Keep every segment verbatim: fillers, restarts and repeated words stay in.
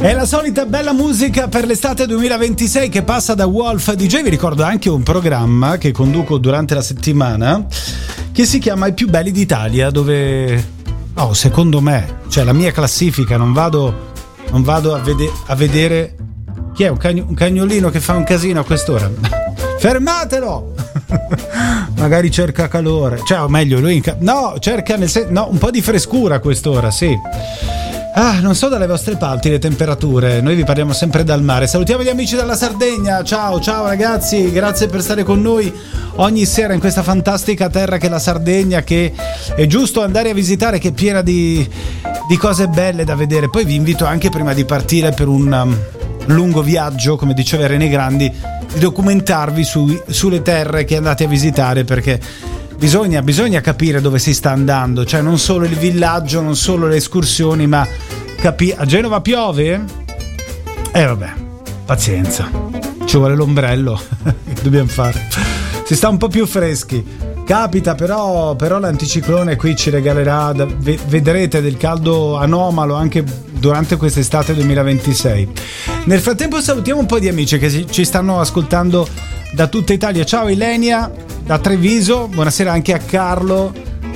È la solita bella musica per l'estate duemilaventisei che passa da Wolf D J. Vi ricordo anche un programma che conduco durante la settimana che si chiama I più belli d'Italia, dove oh, secondo me, cioè la mia classifica, non vado non vado a, vede- a vedere chi è un, cagno- un cagnolino che fa un casino a quest'ora. Fermatelo! Magari cerca calore, cioè o meglio lui in ca- no, cerca nel sen- no, un po' di frescura a quest'ora, sì. Ah, non so dalle vostre parti le temperature, noi vi parliamo sempre dal mare. Salutiamo gli amici dalla Sardegna, ciao ciao ragazzi, grazie per stare con noi ogni sera in questa fantastica terra che è la Sardegna, che è giusto andare a visitare, che è piena di, di cose belle da vedere. Poi vi invito anche, prima di partire per un um, lungo viaggio, come diceva Rene Grandi, di documentarvi su, sulle terre che andate a visitare, perché Bisogna, bisogna capire dove si sta andando, cioè non solo il villaggio, non solo le escursioni, ma capire. A Genova piove? Eh vabbè, pazienza, ci vuole l'ombrello. Che dobbiamo fare? Si sta un po' più freschi. Capita, però, però l'anticiclone qui ci regalerà, vedrete, del caldo anomalo anche durante quest'estate duemilaventisei. Nel frattempo salutiamo un po' di amici che ci stanno ascoltando da tutta Italia. Ciao Ilenia da Treviso, buonasera anche a Carlo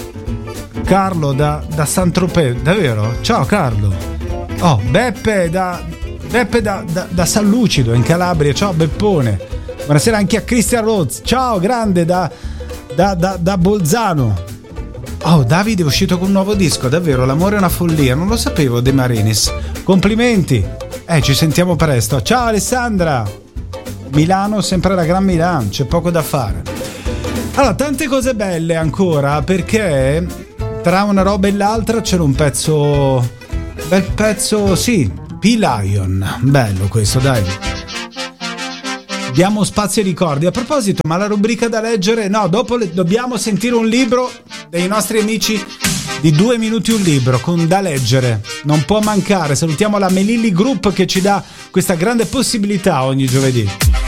Carlo da, da Saint-Tropez, davvero? Ciao Carlo. Oh, Beppe da Beppe da, da, da San Lucido in Calabria, ciao Beppone. Buonasera anche a Christian Rhodes, ciao grande da, da, da, da Bolzano. Oh, Davide è uscito con un nuovo disco, davvero, l'amore è una follia, non lo sapevo, De Marinis. Complimenti, eh, ci sentiamo presto. Ciao Alessandra, Milano, sempre la Gran Milano, c'è poco da fare. Allora, tante cose belle ancora, perché tra una roba e l'altra c'era un pezzo, bel pezzo, sì, P-Lion, bello questo, dai. Diamo spazio ai ricordi. A proposito, ma la rubrica da leggere, no, dopo le, dobbiamo sentire un libro dei nostri amici di Due Minuti un Libro, con da leggere, non può mancare. Salutiamo la Melilli Group che ci dà questa grande possibilità ogni giovedì.